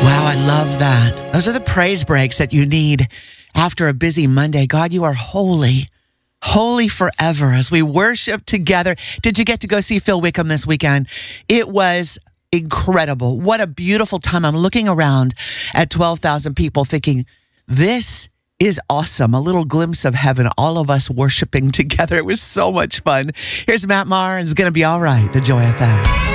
Wow, I love that. Those are the praise breaks that you need after a busy Monday. God, you are holy, holy forever as we worship together. Did you get to go see Phil Wickham this weekend? It was incredible. What a beautiful time. I'm looking around at 12,000 people thinking, this is awesome. A little glimpse of heaven, all of us worshiping together. It was so much fun. Here's Matt Maher. It's going to be all right. The Joy FM.